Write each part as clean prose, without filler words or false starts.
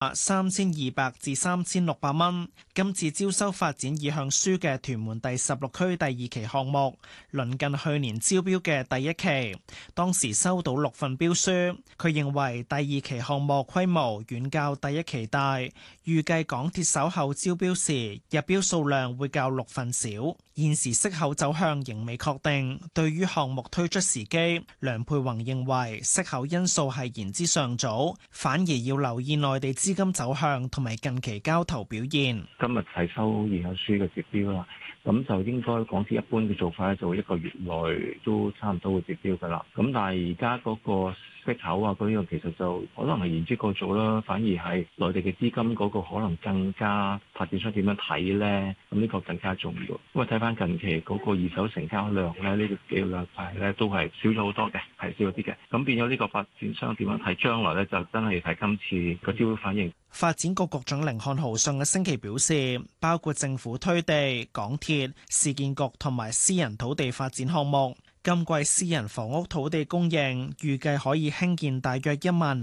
3200至3600蚊。今次招收發展意向書嘅屯門第16區第2期項目，鄰近去年招標嘅第1期，當時收到6份標書。佢認為第2期項目規模遠較第1期大，預計港鐵稍後招標時入標數量會較6份少。現時息口走向仍未確定，對於項目推出時機，梁佩宏認為息口因素係言之尚早，反而要留意內地資金走向同埋近期交投表現。 今日係收意向書嘅截標啦，咁就應該港鐵一般嘅做法咧，就1個月內都差唔多會截標噶啦。咁但係而家嗰個息口啊，嗰樣其實就可能係言之過早啦，反而係內地嘅資金嗰個可能更加發展商點樣睇咧？咁呢個更加重要。因為睇翻近期嗰個二手成交量咧，呢個幾個禮拜咧都係少咗好多嘅，係少咗啲嘅。咁變咗呢個發展商點樣睇將來咧，就真係睇今次個招標反應。 發展局局長甯漢豪上個星期表示，包括政府推地、港鐵、市建局同埋私人土地發展項目，今季私人房屋土地供應預計可以興建大約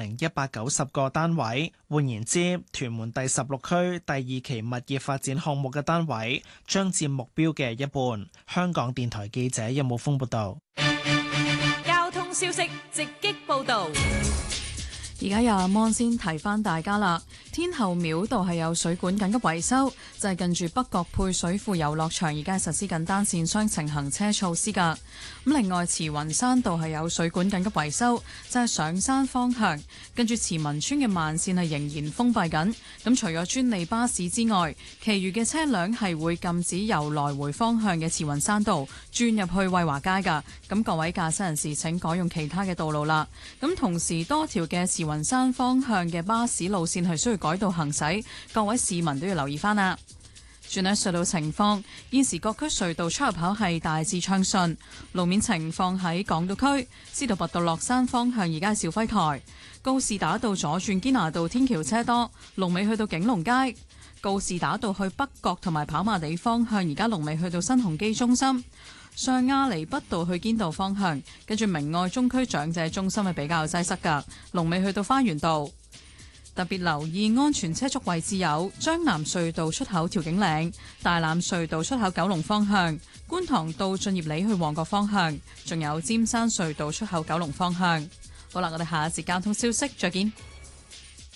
10190個單位。換言之，屯門第16區第2期物業發展項目嘅單位將佔目標嘅一半。香港電台記者任武峰報道。 交通消息直擊報道。 而家有阿芒先提翻大家啦，天后廟道係有水管緊急維修，就係近住北角配水庫遊樂場，而家實施緊單線雙程行車措施㗎。咁另外慈雲山道係有水管緊急維修，就係上山方向跟住慈文村嘅慢線係仍然封閉緊。咁除咗專利巴士之外，其餘嘅車輛係會禁止由來回方向嘅慈雲山道轉入去惠華街㗎。咁各位駕駛人士請改用其他嘅道路啦。咁同時多條嘅慈雲山方向嘅巴士路線係需要改道行駛，各位市民都要留意翻啦。轉喺隧道情況，現時各區隧道出入口係大致暢順。路面情況喺港島區，司徒拔道落山方向而家係肇輝台，告士打道左轉堅拿道天橋車多，龍尾去到景隆街。告士打道去北角同埋跑馬地方向而家龍尾去到新鴻基中心。上亞厘畢道去堅道方向，跟住明愛中區長者中心係比較擠塞㗎，龍尾去到花園道。特別留意安全車速位置有將南隧道出口調景嶺、大欖隧道出口九龍方向、觀塘道駿業里去旺角方向，仲有尖山隧道出口九龍方向。好啦，我哋下一節交通消息再見。